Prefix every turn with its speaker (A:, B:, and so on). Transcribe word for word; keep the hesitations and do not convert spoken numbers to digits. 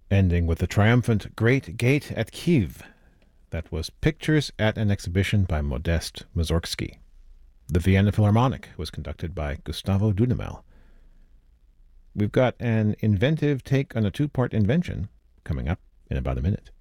A: Ending with the triumphant Great Gate at Kiev. That was Pictures at an Exhibition by Modest Mussorgsky. The Vienna Philharmonic was conducted by Gustavo Dudamel. We've got an inventive take on a two-part invention coming up in about a minute.